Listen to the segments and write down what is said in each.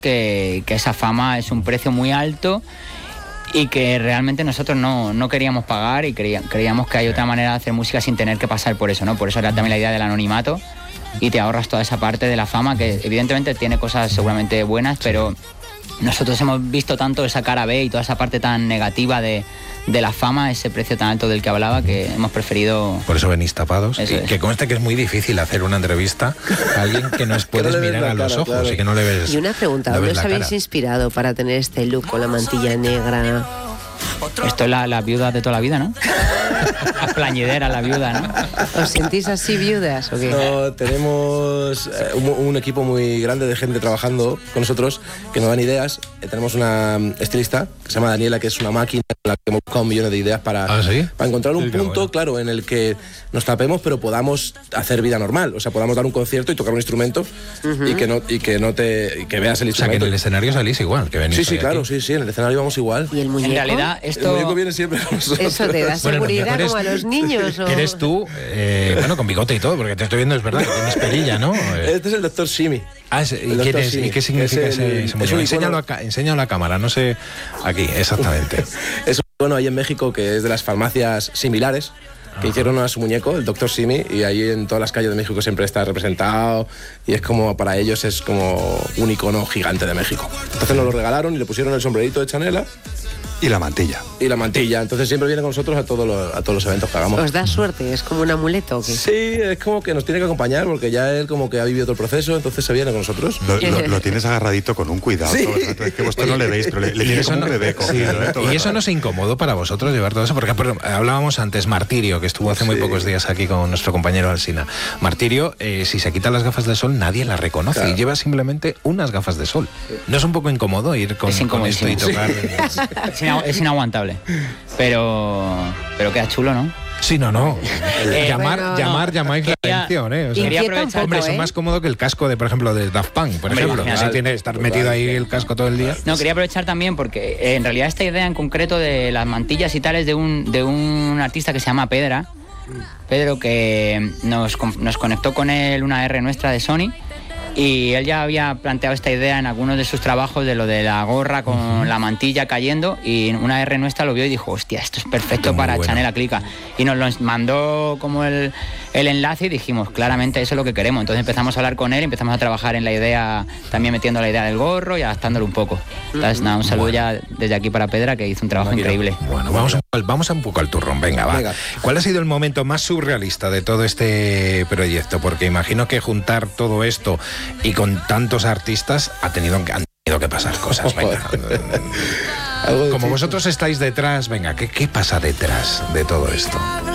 que esa fama es un precio muy alto y que realmente nosotros no queríamos pagar y creíamos que hay otra manera de hacer música sin tener que pasar por eso, ¿no? Por eso era también la idea del anonimato y te ahorras toda esa parte de la fama que evidentemente tiene cosas seguramente buenas, pero nosotros hemos visto tanto esa cara B y toda esa parte tan negativa de la fama, ese precio tan alto del que hablaba, que hemos preferido... Por eso venís tapados. Que conste que es muy difícil hacer una entrevista a alguien que no puedes mirar a los ojos, claro. Y que no le ves. Y una pregunta, ¿dónde os habéis inspirado para tener este look con la mantilla negra? Esto es la viuda de toda la vida, ¿no? La plañidera, la viuda, ¿no? ¿Os sentís así viudas o qué? No, tenemos un equipo muy grande de gente trabajando con nosotros que nos dan ideas. Tenemos una estilista que se llama Daniela, que es una máquina en la que hemos buscado millones de ideas para encontrar un punto, claro, en el que nos tapemos pero podamos hacer vida normal. O sea, podamos dar un concierto y tocar un instrumento y que veas el instrumento. O sea, que en el escenario salís igual que venís. Sí, claro, sí, en el escenario vamos igual. ¿Y el muñeco? En realidad, el muñeco viene siempre con nosotros. Eso te da seguridad como a los niños. ¿O? Eres tú, bueno, con bigote y todo, porque te estoy viendo, es verdad, que tienes perilla, ¿no? Este es el Dr. Simi. ¿Y quién es? ¿Y qué significa ese muñeco? Enséñalo a la cámara, no sé, aquí, exactamente. Es bueno ahí en México, que es de las farmacias similares, que hicieron a su muñeco, el Dr. Simi, y ahí en todas las calles de México siempre está representado, y es como, para ellos es como un icono gigante de México. Entonces nos lo regalaron y le pusieron el sombrerito de Chanela. Y la mantilla. Entonces siempre viene con nosotros a todos los eventos que hagamos. ¿Os da suerte? ¿Es como un amuleto o qué? Sí, es como que nos tiene que acompañar, porque ya él como que ha vivido todo el proceso, entonces se viene con nosotros. Lo tienes agarradito con un cuidado. Sí. Es que vosotros no le veis, pero le tienes como un bebé cogido. ¿Y eso no es incómodo para vosotros llevar todo eso? Porque hablábamos antes, Martirio, que estuvo hace muy pocos días aquí con nuestro compañero Alsina. Martirio, si se quitan las gafas de sol, nadie las reconoce. Claro. Y lleva simplemente unas gafas de sol. ¿No es un poco incómodo ir con esto y tocar? Es inaguantable, pero queda chulo, ¿no? Sí, no. Llamáis la atención, ¿eh? O sea, quería aprovechar, hombre, eso es más cómodo que el casco de, por ejemplo, de Daft Punk, por ejemplo. Si tiene que estar metido ahí el casco todo el día. No, quería aprovechar también porque en realidad esta idea en concreto de las mantillas y tal es de un artista que se llama Pedro, que nos conectó con él una R nuestra de Sony. Y él ya había planteado esta idea en algunos de sus trabajos de lo de la gorra con la mantilla cayendo, y una R nuestra lo vio y dijo, hostia, esto es perfecto para Chanela Clica, y nos lo mandó como el enlace y dijimos, claramente eso es lo que queremos. Entonces empezamos a hablar con él, empezamos a trabajar en la idea, también metiendo la idea del gorro y adaptándolo un poco. Entonces nada, un saludo ya desde aquí para Pedra, que hizo un trabajo increíble. Bueno, vamos un poco al turrón, venga. ¿Cuál ha sido el momento más surrealista de todo este proyecto? Porque imagino que juntar todo esto y con tantos artistas han tenido que pasar cosas, venga. Como vosotros estáis detrás, venga, ¿qué pasa detrás de todo esto?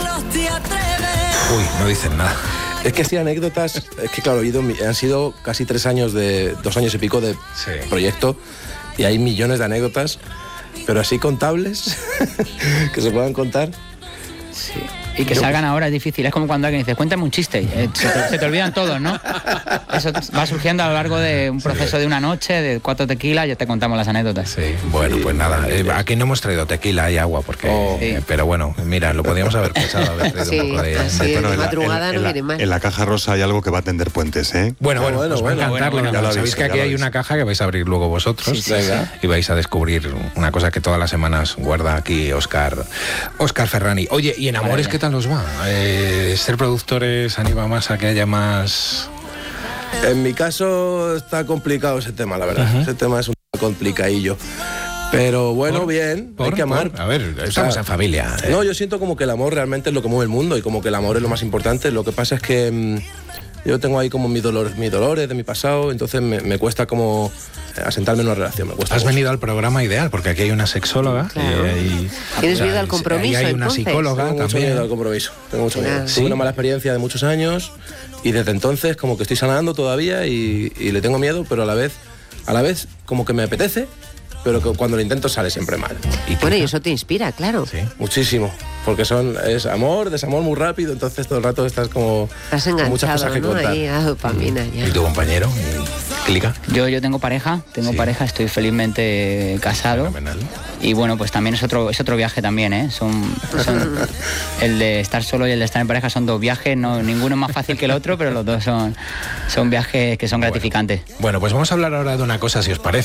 Uy, no dicen nada. Es que sí, anécdotas, es que claro, han sido casi 2 años y pico de proyecto, y hay millones de anécdotas, pero así contables, que se puedan contar. Sí. Y que salgan ahora es difícil, es como cuando alguien dice, cuéntame un chiste, se te olvidan todos, ¿no? Eso va surgiendo a lo largo de un proceso de una noche, de 4 tequilas, ya te contamos las anécdotas. Sí, bueno, pues nada, aquí no hemos traído tequila y agua, porque pero bueno, mira, lo podíamos haber pensado, haber traído un poco de... madrugada no viene mal. En la caja rosa hay algo que va a tender puentes, ¿eh? Bueno, os va a encantar. Sabéis que aquí hay una caja que vais a abrir luego vosotros y vais a descubrir una cosa que todas las semanas guarda aquí Óscar Ferrani. Oye, ¿y en Amores qué tal os va? ¿Ser productores anima más a que haya más...? En mi caso está complicado ese tema, la verdad. Ese tema es un poco complicadillo. Pero bueno, bien, hay que amar. A ver, estamos en familia. No, yo siento como que el amor realmente es lo que mueve el mundo y como que el amor es lo más importante. Lo que pasa es que yo tengo ahí como mis dolores de mi pasado, entonces me cuesta como asentarme en una relación. Has venido al programa ideal, porque aquí hay una sexóloga. Claro. ¿Tienes miedo al compromiso? Y hay una psicóloga también. Tengo mucho miedo al compromiso. Tengo mucho miedo. Tuve una mala experiencia de muchos años y desde entonces como que estoy sanando todavía y le tengo miedo, pero a la vez como que me apetece, pero que cuando lo intento sale siempre mal. Bueno, y eso te inspira, claro. Sí. Muchísimo, porque es amor, desamor muy rápido, entonces todo el rato estás como... Estás enganchado, muchas cosas que ¿no? contar. Ahí a dopamina ya. ¿Y tu compañero? ¿Clica? Yo tengo pareja, estoy felizmente casado. Fenomenal. Y bueno, pues también es otro viaje también, ¿eh? Son el de estar solo y el de estar en pareja son dos viajes, no, ninguno es más fácil que el otro, pero los dos son viajes que son gratificantes. Bueno, pues vamos a hablar ahora de una cosa, si os parece.